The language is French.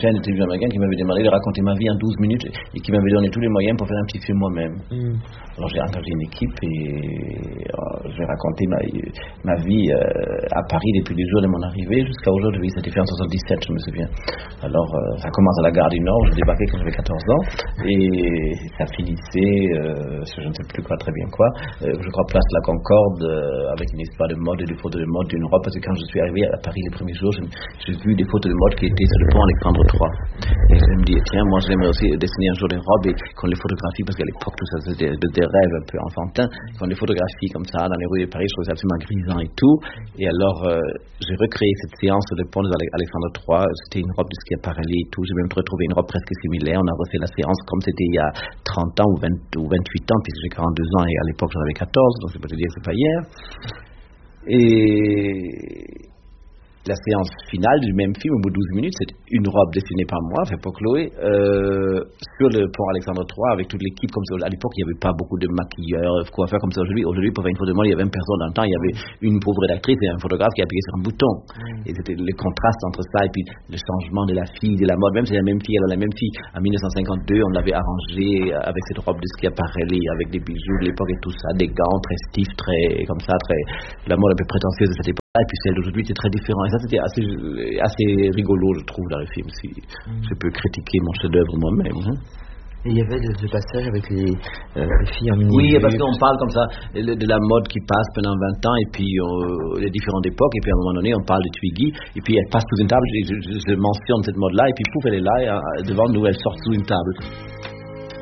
chaîne de télévision américaine qui m'avait demandé de raconter ma vie en 12 minutes et qui m'avait donné tous les moyens pour faire un petit film moi-même. Alors j'ai engagé une équipe et j'ai raconté ma vie à Paris depuis le jour de mon arrivée jusqu'à aujourd'hui. C'était fait en 77, je me souviens. Alors ça commence à la gare du Nord, je débarquais quand j'avais 14 ans et ça finissait, je ne sais plus quoi, très bien quoi, je crois place de la Concorde avec une histoire de mode et des photos de mode d'une robe, parce que quand je suis arrivé à Paris les premiers jours, j'ai vu des photos de mode qui étaient sur le pont Alexandre III. Et je me dis, tiens, moi j'aimerais aussi dessiner un jour des robes et qu'on les photographie, parce qu'à l'époque tout ça c'était des rêves un peu enfantins, qu'on les photographie comme ça dans les rues de Paris, je trouvais ça absolument grisant et tout. Et alors j'ai recréé cette séance sur le pont Alexandre III, c'était une robe de Schiaparelli et tout, j'ai même retrouvé une robe presque similaire, on a refait la séance comme c'était il y a 30 ans ou 28 ans, puisque j'ai 42 ans et à l'époque j'en avais 14, donc je peux te dire que c'est pas hier. Et la séance finale du même film, au bout de 12 minutes, c'est une robe dessinée par moi, fait pour Chloé, sur le pont Alexandre III avec toute l'équipe. Comme ça, à l'époque, il n'y avait pas beaucoup de maquilleurs, coiffeurs comme ça aujourd'hui. Aujourd'hui, pour faire une photo de moi, il y avait 20 personnes dans le temps. Il y avait une pauvre rédactrice et un photographe qui appuyait sur un bouton. Et c'était le contraste entre ça et puis le changement de la fille, de la mode. Même si c'est la même fille, alors la même fille, en 1952, on l'avait arrangée avec cette robe de Schiaparelli, avec des bijoux de l'époque et tout ça, des gants très stiffs, très comme ça, très la mode un peu prétentieuse de cette époque. Et puis celle d'aujourd'hui était très différente. Et ça, c'était assez rigolo, je trouve, dans le film, si je peux critiquer mon chef-d'œuvre moi-même. Et il y avait ce passage avec les filles en mini. Oui, parce qu'on parle comme ça de la mode qui passe pendant 20 ans, et puis les différentes époques, et puis à un moment donné, on parle de Twiggy, et puis elle passe sous une table, je mentionne cette mode-là, et puis pouf, elle est là, et devant nous, elle sort sous une table.